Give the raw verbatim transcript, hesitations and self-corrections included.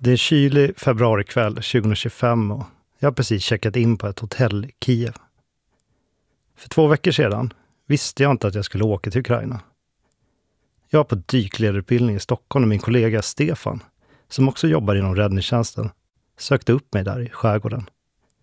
Det är kylig februarikväll tjugohundratjugofem och jag har precis checkat in på ett hotell i Kiev. För två veckor sedan visste jag inte att jag skulle åka till Ukraina. Jag var på dykledarutbildning i Stockholm och min kollega Stefan, som också jobbar inom räddningstjänsten, sökte upp mig där i skärgården.